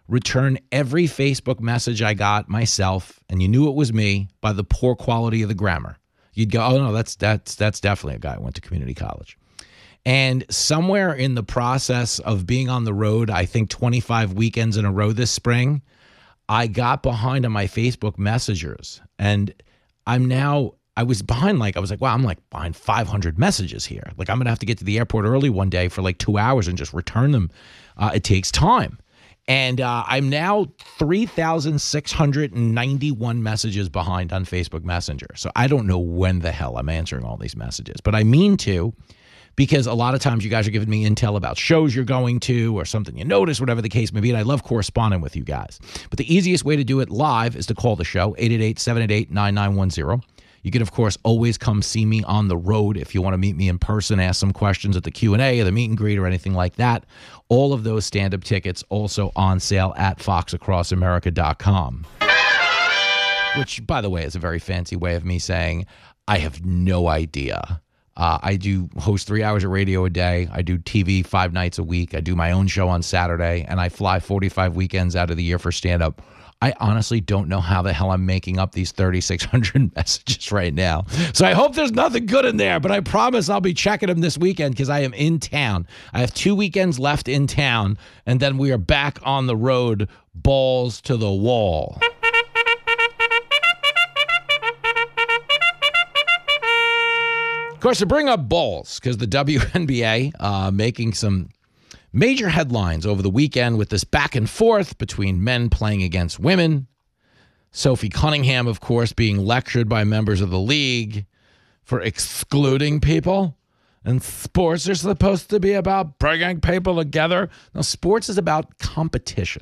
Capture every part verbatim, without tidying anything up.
return every Facebook message I got myself, and you knew it was me by the poor quality of the grammar. You'd go, oh, no, that's that's that's definitely a guy who went to community college. And somewhere in the process of being on the road, I think twenty-five weekends in a row this spring, I got behind on my Facebook messengers. And I'm now, I was behind like, I was like, wow, I'm like behind five hundred messages here. Like I'm going to have to get to the airport early one day for like two hours and just return them. Uh, it takes time. And uh, I'm now three thousand six hundred ninety-one messages behind on Facebook Messenger. So I don't know when the hell I'm answering all these messages, but I mean to, because a lot of times you guys are giving me intel about shows you're going to or something you notice, whatever the case may be, and I love corresponding with you guys. But the easiest way to do it live is to call the show, eight eight eight, seven eight eight, nine nine one zero. You can, of course, always come see me on the road if you want to meet me in person, ask some questions at the Q and A or the meet and greet or anything like that. All of those stand-up tickets also on sale at fox across america dot com. Which, by the way, is a very fancy way of me saying I have no idea. Uh, I do host three hours of radio a day. I do T V five nights a week. I do my own show on Saturday, and I fly forty-five weekends out of the year for stand-up. I honestly don't know how the hell I'm making up these thirty-six hundred messages right now. So I hope there's nothing good in there, but I promise I'll be checking them this weekend because I am in town. I have two weekends left in town, and then we are back on the road, balls to the wall. Of course, to bring up balls, because the W N B A uh, making some major headlines over the weekend with this back and forth between men playing against women. Sophie Cunningham, of course, being lectured by members of the league for excluding people. And sports are supposed to be about bringing people together. Now, sports is about competition.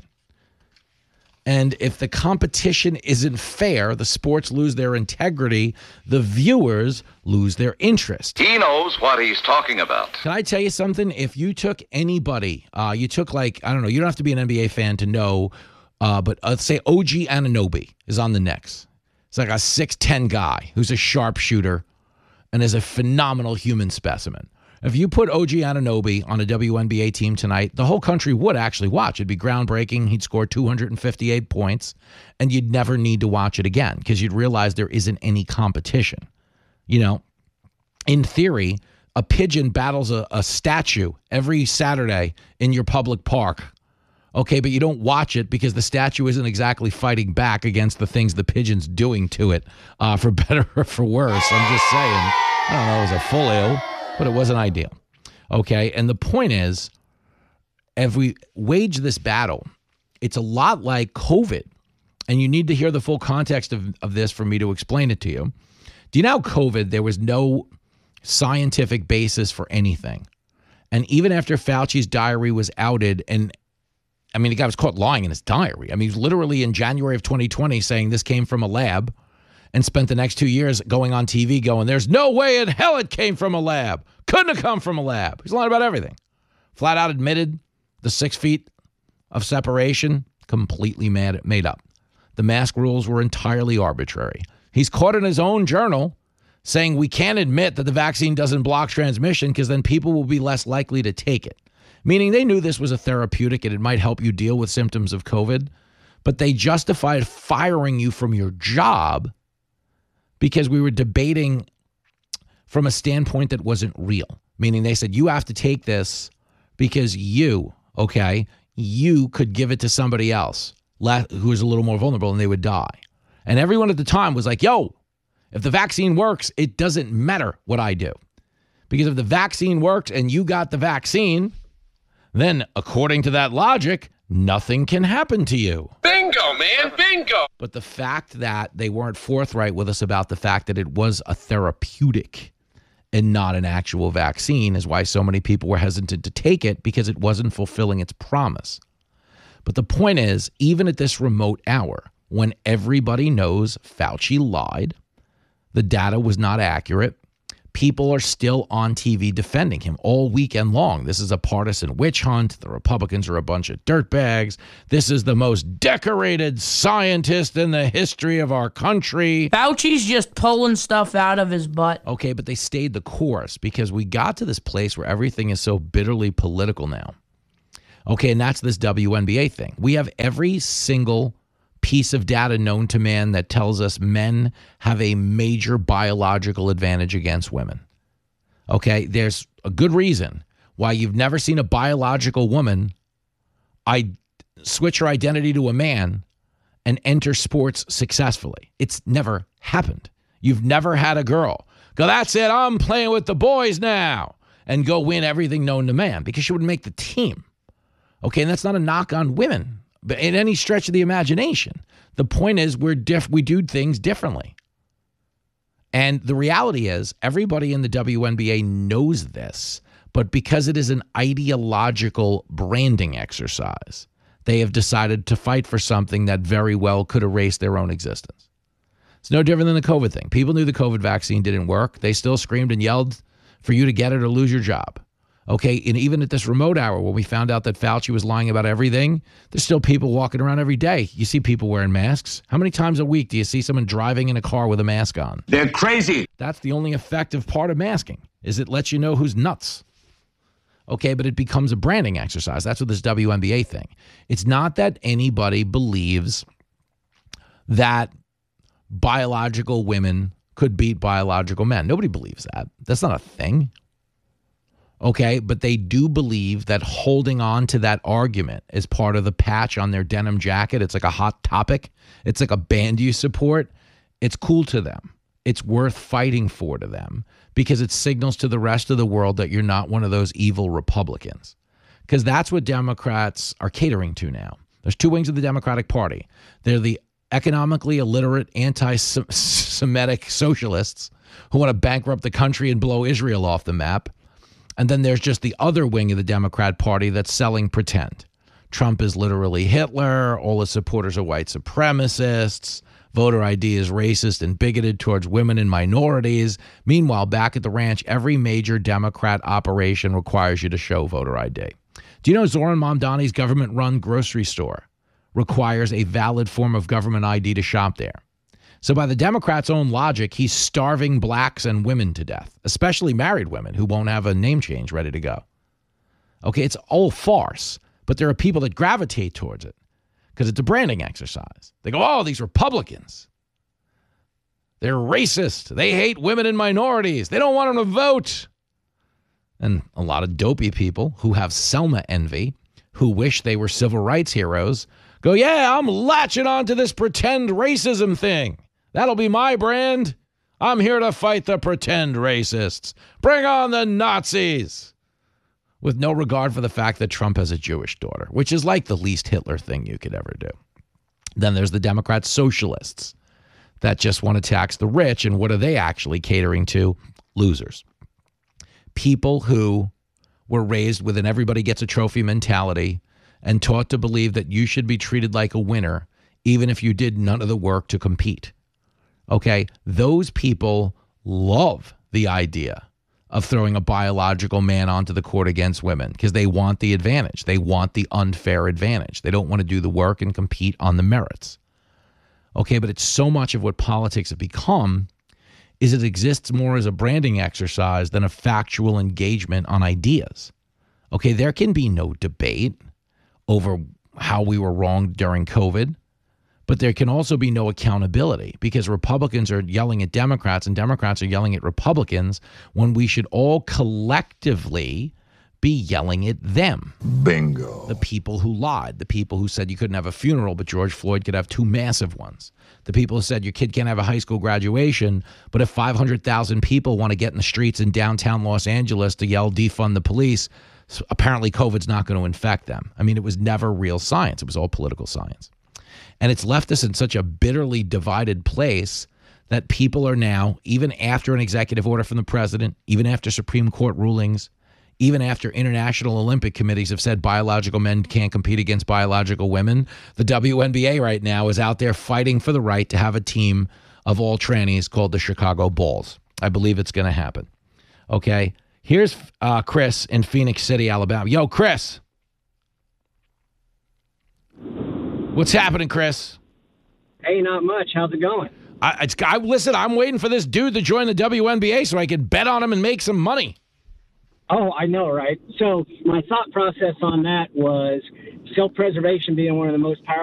And if the competition isn't fair, the sports lose their integrity, the viewers lose their interest. He knows what he's talking about. Can I tell you something? If you took anybody, uh, you took like, I don't know, you don't have to be an N B A fan to know, uh, but let's say O G Anunoby is on the Knicks. It's like a six ten guy who's a sharpshooter and is a phenomenal human specimen. If you put O G Anunoby on a W N B A team tonight, the whole country would actually watch. It'd be groundbreaking. He'd score two hundred fifty-eight points, and you'd never need to watch it again because you'd realize there isn't any competition. You know, in theory, a pigeon battles a, a statue every Saturday in your public park. Okay, but you don't watch it because the statue isn't exactly fighting back against the things the pigeon's doing to it, uh, for better or for worse. I'm just saying. I don't know, it was a full ill. But it wasn't ideal, okay? And the point is, if we wage this battle, it's a lot like COVID, and you need to hear the full context of, of this for me to explain it to you. Do you know COVID, there was no scientific basis for anything. And even after Fauci's diary was outed, and I mean, the guy was caught lying in his diary. I mean, he was literally in January of twenty twenty saying this came from a lab, and spent the next two years going on T V going, there's no way in hell it came from a lab. Couldn't have come from a lab. He's lying about everything. Flat out admitted the six feet of separation, completely mad, made up. The mask rules were entirely arbitrary. He's caught in his own journal saying we can't admit that the vaccine doesn't block transmission because then people will be less likely to take it. Meaning they knew this was a therapeutic and it might help you deal with symptoms of COVID, but they justified firing you from your job because we were debating from a standpoint that wasn't real. Meaning they said, you have to take this because you, okay, you could give it to somebody else who is a little more vulnerable and they would die. And everyone at the time was like, yo, if the vaccine works, it doesn't matter what I do. Because if the vaccine works and you got the vaccine, then according to that logic, nothing can happen to you. Bingo, man, bingo. But the fact that they weren't forthright with us about the fact that it was a therapeutic and not an actual vaccine is why so many people were hesitant to take it because it wasn't fulfilling its promise. But the point is, even at this remote hour, when everybody knows Fauci lied, the data was not accurate, people are still on T V defending him all weekend long. This is a partisan witch hunt. The Republicans are a bunch of dirtbags. This is the most decorated scientist in the history of our country. Fauci's just pulling stuff out of his butt. Okay, but they stayed the course because we got to this place where everything is so bitterly political now. Okay, and that's this W N B A thing. We have every single piece of data known to man that tells us men have a major biological advantage against women. Okay, there's a good reason why you've never seen a biological woman I switch her identity to a man and enter sports successfully. It's never happened. You've never had a girl go, that's it, I'm playing with the boys now, and go win everything known to man, because she wouldn't make the team. Okay, and that's not a knock on women, but in any stretch of the imagination. The point is we're diff- we do things differently. And the reality is everybody in the W N B A knows this, but because it is an ideological branding exercise, they have decided to fight for something that very well could erase their own existence. It's no different than the COVID thing. People knew the COVID vaccine didn't work. They still screamed and yelled for you to get it or lose your job. Okay, and even at this remote hour where we found out that Fauci was lying about everything, there's still people walking around every day. You see people wearing masks. How many times a week do you see someone driving in a car with a mask on? They're crazy. That's the only effective part of masking, is it lets you know who's nuts. Okay, but it becomes a branding exercise. That's what this W N B A thing. It's not that anybody believes that biological women could beat biological men. Nobody believes that. That's not a thing. Okay, but they do believe that holding on to that argument as part of the patch on their denim jacket, it's like a hot topic. It's like a band you support. It's cool to them. It's worth fighting for to them because it signals to the rest of the world that you're not one of those evil Republicans. Because that's what Democrats are catering to now. There's two wings of the Democratic Party. They're the economically illiterate, anti-Semitic socialists who want to bankrupt the country and blow Israel off the map. And then there's just the other wing of the Democrat Party that's selling pretend. Trump is literally Hitler. All his supporters are white supremacists. Voter I D is racist and bigoted towards women and minorities. Meanwhile, back at the ranch, every major Democrat operation requires you to show voter I D. Do you know Zoran Mamdani's government-run grocery store requires a valid form of government I D to shop there? So by the Democrats' own logic, he's starving blacks and women to death, especially married women who won't have a name change ready to go. Okay, it's all farce, but there are people that gravitate towards it because it's a branding exercise. They go, oh, these Republicans, they're racist. They hate women and minorities. They don't want them to vote. And a lot of dopey people who have Selma envy, who wish they were civil rights heroes, go, yeah, I'm latching on to this pretend racism thing. That'll be my brand. I'm here to fight the pretend racists. Bring on the Nazis. With no regard for the fact that Trump has a Jewish daughter, which is like the least Hitler thing you could ever do. Then there's the Democrat socialists that just want to tax the rich. And what are they actually catering to? Losers. People who were raised with an everybody gets a trophy mentality and taught to believe that you should be treated like a winner, even if you did none of the work to compete. Okay, those people love the idea of throwing a biological man onto the court against women because they want the advantage. They want the unfair advantage. They don't want to do the work and compete on the merits. Okay, but it's so much of what politics have become is it exists more as a branding exercise than a factual engagement on ideas. Okay, there can be no debate over how we were wrong during COVID. But there can also be no accountability because Republicans are yelling at Democrats and Democrats are yelling at Republicans when we should all collectively be yelling at them. Bingo. The people who lied, the people who said you couldn't have a funeral, but George Floyd could have two massive ones. The people who said your kid can't have a high school graduation, but if five hundred thousand people want to get in the streets in downtown Los Angeles to yell defund the police, apparently COVID's not going to infect them. I mean, it was never real science. It was all political science. And it's left us in such a bitterly divided place that people are now, even after an executive order from the president, even after Supreme Court rulings, even after international Olympic committees have said biological men can't compete against biological women, the W N B A right now is out there fighting for the right to have a team of all trannies called the Chicago Bulls. I believe it's going to happen. Okay, here's uh, Chris in Phoenix City, Alabama. Yo, Chris. What's happening, Chris? Hey, not much. How's it going? I, it's, I listen. I'm waiting for this dude to join the W N B A so I can bet on him and make some money. Oh, I know, right? So my thought process on that was self-preservation being one of the most powerful